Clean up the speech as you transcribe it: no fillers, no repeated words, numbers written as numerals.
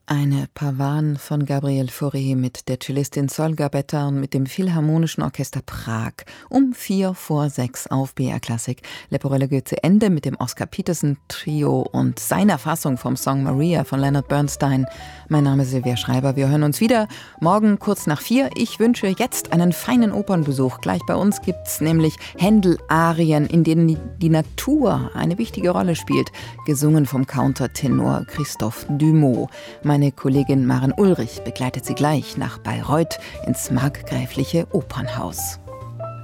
Eine Pavane von Gabriel Fauré mit der Cellistin Sol Gabetta und mit dem Philharmonischen Orchester Prag um 5:45 auf BR Klassik. Leporello zu Ende mit dem Oscar Peterson Trio und seiner Fassung vom Song Maria von Leonard Bernstein. Mein Name ist Silvia Schreiber. Wir hören uns wieder morgen kurz nach 4. Ich wünsche jetzt einen feinen Opernbesuch. Gleich bei uns gibt's nämlich Händel-Arien, in denen die Natur eine wichtige Rolle spielt, gesungen vom Countertenor Christophe Dumont. Meine Kollegin Maren Ulrich begleitet Sie gleich nach Bayreuth ins markgräfliche Opernhaus.